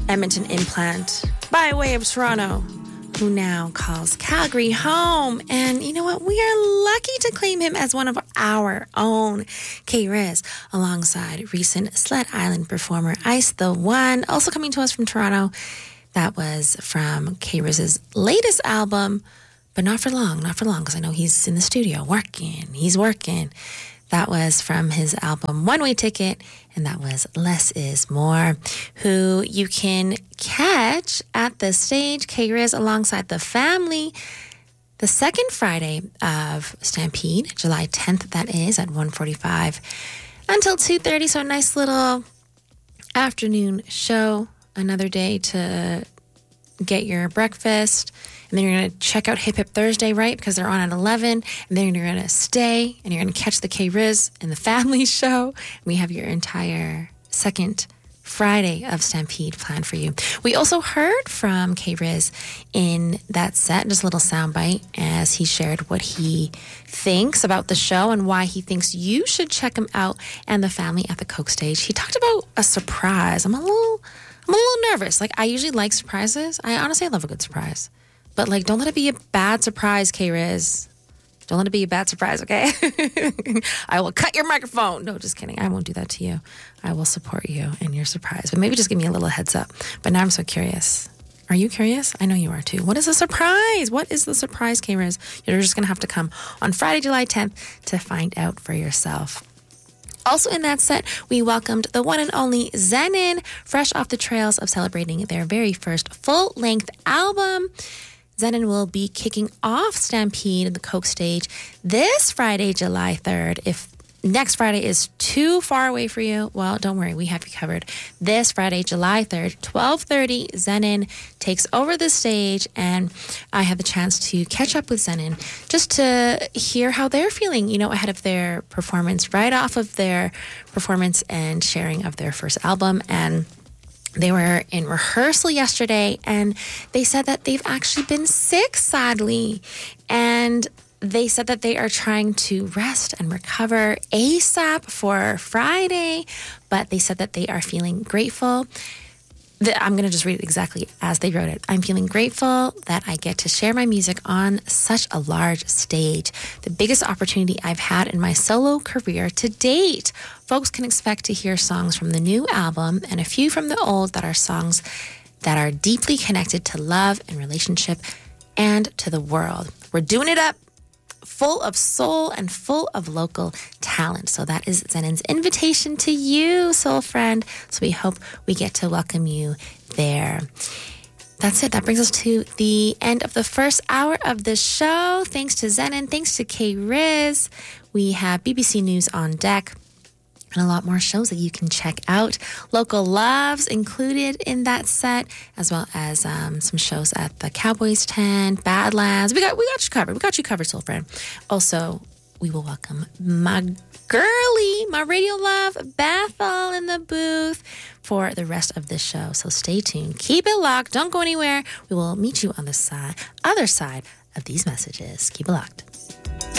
Edmonton implant by way of Toronto, who now calls Calgary home. And you know what? We are lucky to claim him as one of our own. K-Riz, alongside recent Sled Island performer Ice the One, also coming to us from Toronto. That was from K-Riz's latest album, but not for long, because I know he's in the studio working. He's working. That was from his album One Way Ticket, and that was Less Is More, who you can catch at the stage, K-Riz alongside the family, the second Friday of Stampede, July 10th, that is, at 1:45 until 2:30. So a nice little afternoon show, another day to get your breakfast. And then you're going to check out Hip Hip Thursday, right? Because they're on at 11. And then you're going to stay and you're going to catch the K-Riz and the family show. And we have your entire second Friday of Stampede planned for you. We also heard from K-Riz in that set, just a little soundbite, as he shared what he thinks about the show and why he thinks you should check him out and the family at the Coke stage. He talked about a surprise. I'm a little nervous. Like, I usually like surprises. I honestly love a good surprise. But, like, don't let it be a bad surprise, K-Riz. Don't let it be a bad surprise, okay? I will cut your microphone. No, just kidding. I won't do that to you. I will support you in your surprise. But maybe just give me a little heads up. But now I'm so curious. Are you curious? I know you are too. What is the surprise? What is the surprise, K-Riz? You're just going to have to come on Friday, July 10th to find out for yourself. Also in that set, we welcomed the one and only Zenon, fresh off the trails of celebrating their very first full-length album. Zenon will be kicking off Stampede at the Coke stage this Friday, July 3rd. If next Friday is too far away for you, well, don't worry, we have you covered. This Friday, July 3rd, 12:30, Zenon takes over the stage, and I had the chance to catch up with Zenon just to hear how they're feeling, you know, ahead of their performance, right off of their performance and sharing of their first album. And they were in rehearsal yesterday, and they said that they've actually been sick, sadly. And they said that they are trying to rest and recover ASAP for Friday, but they said that they are feeling grateful. I'm going to just read it exactly as they wrote it. I'm feeling grateful that I get to share my music on such a large stage. The biggest opportunity I've had in my solo career to date. Folks can expect to hear songs from the new album and a few from the old that are songs that are deeply connected to love and relationship and to the world. We're doing it up, full of soul and full of local talent. So that is Zenon's invitation to you, soul friend. So we hope we get to welcome you there. That's it. That brings us to the end of the first hour of the show. Thanks to Zenon. Thanks to K-Riz. We have BBC News on deck and a lot more shows that you can check out. Local Loves included in that set, as well as some shows at the Cowboys Tent, Badlands. We got you covered. We got you covered, soul friend. Also, we will welcome my girlie, my radio love, Bethel, in the booth for the rest of this show. So stay tuned. Keep it locked. Don't go anywhere. We will meet you on the other side of these messages. Keep it locked.